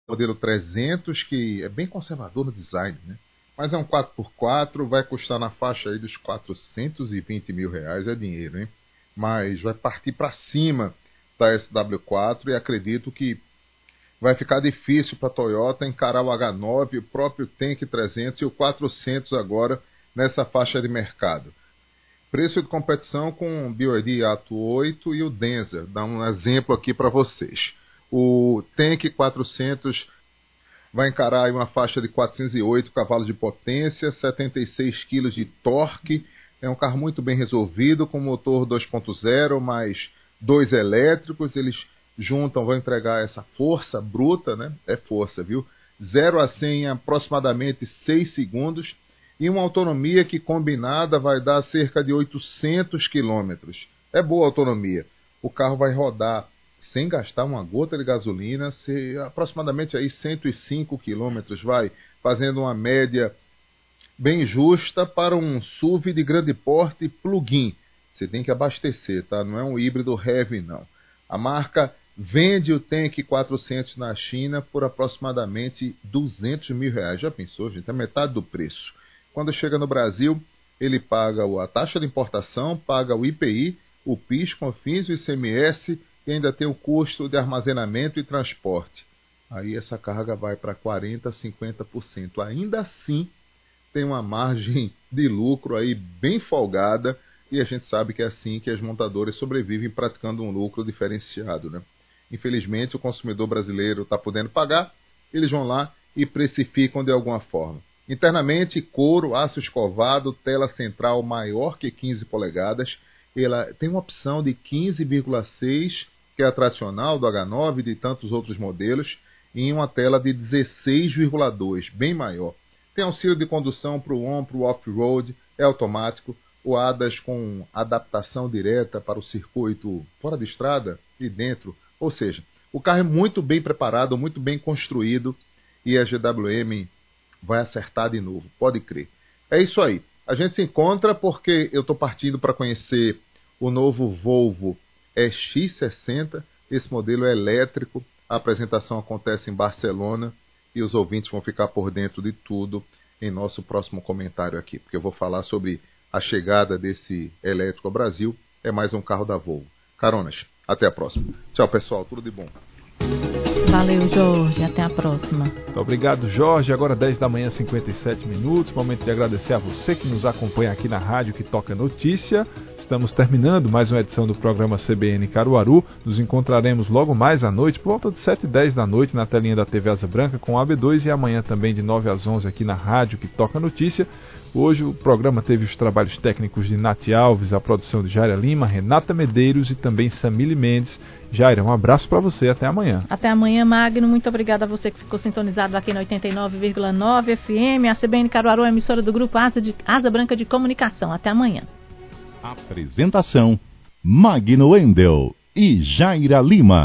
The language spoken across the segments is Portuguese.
modelo 300, que é bem conservador no design, né? Mas é um 4x4, vai custar na faixa aí dos R$ 420 mil, é dinheiro, hein? Mas vai partir para cima da SW4 e acredito que vai ficar difícil para a Toyota encarar o H9, o próprio Tank 300 e o 400 agora nessa faixa de mercado. Preço de competição com o BYD Atto 8 e o Denza. Dá um exemplo aqui para vocês. O Tank 400 vai encarar aí uma faixa de 408 cavalos de potência, 76 kg de torque. É um carro muito bem resolvido, com motor 2.0 mais 2 elétricos. Eles juntam, vão entregar essa força bruta, né? É força, viu? 0 a 100 em aproximadamente 6 segundos. E uma autonomia que combinada vai dar cerca de 800 quilômetros. É boa autonomia. O carro vai rodar sem gastar uma gota de gasolina, aproximadamente aí 105 quilômetros, vai fazendo uma média bem justa para um SUV de grande porte plug-in. Você tem que abastecer, tá? Não é um híbrido heavy, não. A marca vende o Tank 400 na China por aproximadamente R$ 200 mil. Já pensou, gente? É metade do preço. Quando chega no Brasil, ele paga a taxa de importação, paga o IPI, o PIS, COFINS, o ICMS e ainda tem o custo de armazenamento e transporte. Aí essa carga vai para 40%, 50%. Ainda assim, tem uma margem de lucro aí bem folgada e a gente sabe que é assim que as montadoras sobrevivem praticando um lucro diferenciado, né? Infelizmente, o consumidor brasileiro está podendo pagar, eles vão lá e precificam de alguma forma. Internamente, couro, aço escovado, tela central maior que 15 polegadas. Ela tem uma opção de 15,6, que é a tradicional do H9 e de tantos outros modelos, e uma tela de 16,2, bem maior. Tem auxílio de condução para o on, para o off-road, é automático, o ADAS com adaptação direta para o circuito fora de estrada e dentro. Ou seja, o carro é muito bem preparado, muito bem construído e a GWM vai acertar de novo, pode crer. É isso aí. A gente se encontra porque eu estou partindo para conhecer o novo Volvo EX60. Esse modelo é elétrico. A apresentação acontece em Barcelona e os ouvintes vão ficar por dentro de tudo em nosso próximo comentário aqui, porque eu vou falar sobre a chegada desse elétrico ao Brasil. É mais um carro da Volvo. Caronas, até a próxima. Tchau, pessoal. Tudo de bom. Valeu, Jorge. Até a próxima. Muito obrigado, Jorge. Agora 10 da manhã, 57 minutos. Momento de agradecer a você que nos acompanha aqui na rádio que toca notícia. Estamos terminando mais uma edição do programa CBN Caruaru. Nos encontraremos logo mais à noite, por volta de 7h10 da noite, na telinha da TV Asa Branca com o AB2 e amanhã também de 9 às 11 aqui na rádio que toca notícia. Hoje o programa teve os trabalhos técnicos de Nath Alves, a produção de Jaira Lima, Renata Medeiros e também Samile Mendes. Jaira, um abraço para você, até amanhã. Até amanhã, Magno. Muito obrigada a você que ficou sintonizado aqui na 89,9 FM. A CBN Caruaru é emissora do Grupo Asa Branca de Comunicação. Até amanhã. Apresentação: Magno Wendel e Jaira Lima.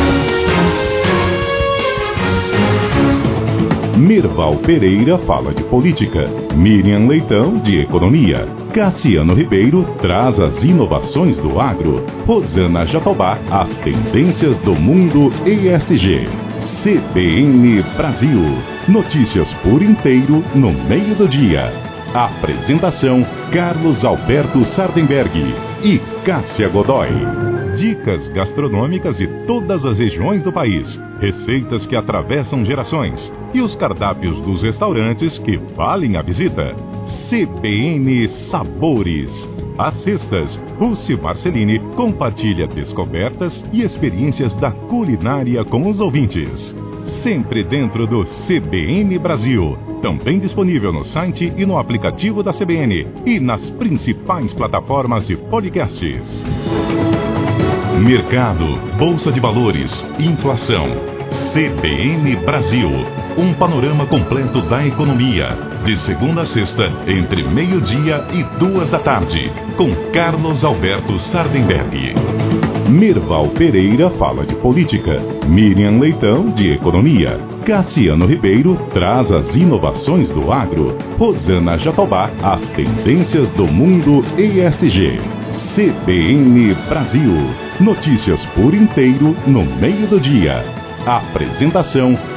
Mirval Pereira fala de política, Miriam Leitão de economia, Cassiano Ribeiro traz as inovações do agro, Rosana Jatobá as tendências do mundo ESG. CBN Brasil, notícias por inteiro no meio do dia. Apresentação: Carlos Alberto Sardenberg e Cássia Godoy. Dicas gastronômicas de todas as regiões do país, receitas que atravessam gerações e os cardápios dos restaurantes que valem a visita. CBN Sabores. Às sextas, Rússi Marcelini compartilha descobertas e experiências da culinária com os ouvintes. Sempre dentro do CBN Brasil. Também disponível no site e no aplicativo da CBN e nas principais plataformas de podcasts. Mercado, Bolsa de Valores, inflação. CBN Brasil. Um panorama completo da economia. De segunda a sexta, entre meio-dia e 2 da tarde. Com Carlos Alberto Sardenberg. Mirval Pereira fala de política, Miriam Leitão de economia, Cassiano Ribeiro traz as inovações do agro, Rosana Jatobá as tendências do mundo ESG. CBN Brasil, notícias por inteiro no meio do dia. Apresentação: